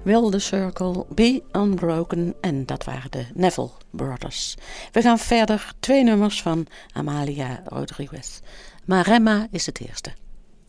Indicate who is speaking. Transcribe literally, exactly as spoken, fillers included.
Speaker 1: Will the Circle Be Unbroken en dat waren de Neville Brothers. We gaan verder, twee nummers van Amalia Rodriguez. Maremma is het eerste.